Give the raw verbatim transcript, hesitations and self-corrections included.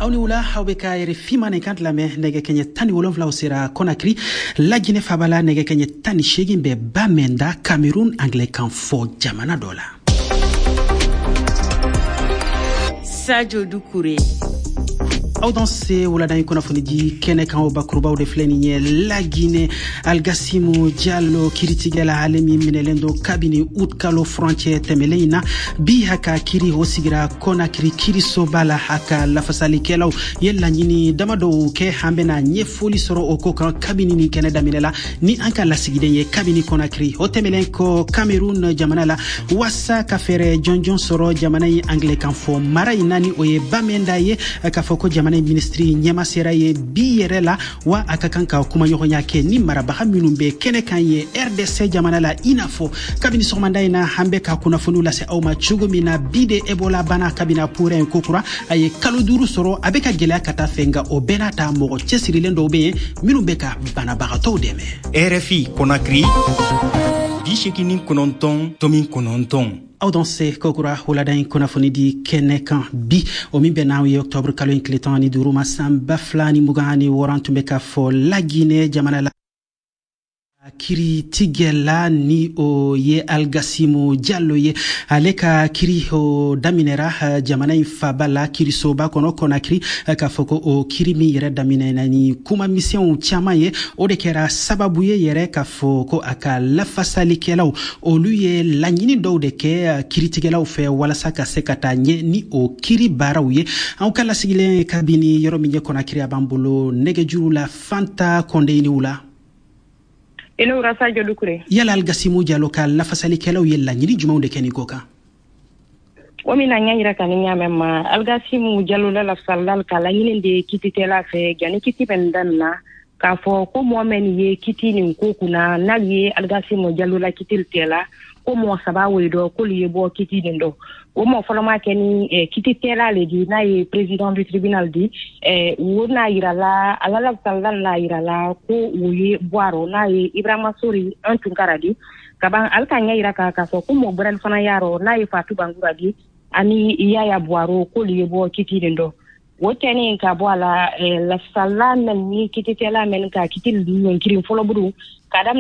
awni wula hawbe kayre fimane kant lame nege kenye tani wolonfla osira Conakry la Guinée fabala nege kenye tani shegin be Bamenda Cameroun Anglican fo jamana dola. Sadio Doucouré. Audanse wala dan kona foni di kene kan obakruba de fleni la Guinée Algasimou Diallo kiritigela alemi minelendo kabini utkalo frontière temelena bi haka kiri hosigira Conakry kiri sobala haka la fasali kelaw yella nyini damado ke hambena nyefoli soro oko kan kabini ni kene daminela ni anka la sigide ye kabini Conakry hotemelenko Cameroun jamana la wasa kafere jonjon soro jamana yi Anglican fo mara inani oye Bamenda ye kafoko jamana ministry nyama sera ye biyerela wa akakanka kuma nyonya ke ni marabaha minumbe kene kan ye R D C jamana la inafo kabini somanda ina hambe ka kuna funu la se awma chugumi na bide ebola bana kabina pour en kokura ay kaloduru soro abeka gela kata fenga o benata mo chesirilendo be minumbe ka bana bagato deme R F I Conakry bishekini kononton tomin kononton Audanse kokura huladan konafoni di kenekan bi o min benawi octobre kalo incletan ni duruma samba flani mugani warantumbe ka fo la Guinée jamana la kiri tigela ni o ye Algasimou Diallo ye aleka kiri o daminera jamana infabala kiri soba kono Conakry ka foko o kiri mi yere daminena ni kuma mission chama ye o de kera sababu ye yere ka foko aka la fasali kelaw o luye lanyini do de ke kiri tigela fe wala saka sekata nye ni o kiri baraw ye an kala sigile kabini yoro mi Conakry abambulo nege juru la fanta konde ni wula ino Sadio Doucouré yala Algasimou Diallo ka la fasali kelaw yella nyiri jumaw de keni koka o mina nyanyira kan nyamema Algasimou Diallo la la sallal kala nyine de kititela fe gani kiti bendanna ka fo ko mo men ye kiti ni ko kuna na ye Algasimou Diallo la kitil tela ko mo saba we do ko liye bo kiti ndo o mo foloma keni eh, kiti tela le di na ye président du tribunal di eh wona ira la ala la sallal la ira la ko uye boaro na ye Ibrahima Sori un tunkara di kaban alkanya ira ka ka so ko mo bran fana yaro na ye Fatou Bangura di ani yaya boaro ko liye bo kiti ndo woteni ka boala eh, la sallal ni kiti tela men ka kiti ni nkirin folo buru kadam